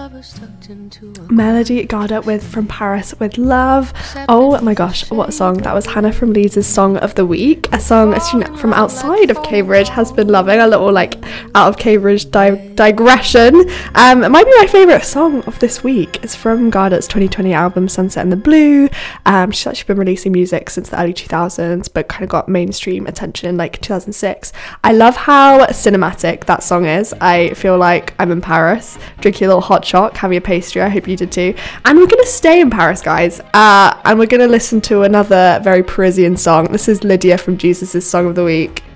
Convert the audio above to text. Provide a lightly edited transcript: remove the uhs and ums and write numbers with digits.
Melody Gardot with From Paris with Love. Oh my gosh, what a song. That was Hannah from Leeds' Song of the Week, a song from outside of Cambridge has been loving. A little like out of Cambridge digression. It might be my favourite song of this week. It's from Gardot's 2020 album Sunset and the Blue. She's actually been releasing music since the early 2000s, but kind of got mainstream attention in like 2006. I love how cinematic that song is. I feel like I'm in Paris, drinking a little hot choc, having a pastry. I hope you did too. And we're going to stay in Paris, guys, and we're going to listen to another very Parisian song. This is Lydia from Jesus' Song of the Week.